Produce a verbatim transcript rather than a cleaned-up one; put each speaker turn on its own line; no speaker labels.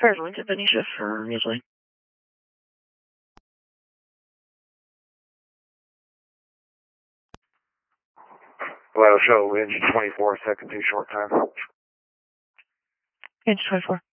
Fairfield to Benicia for usually.
Well, that'll show engine twenty-four, second too short time.
Engine twenty-four.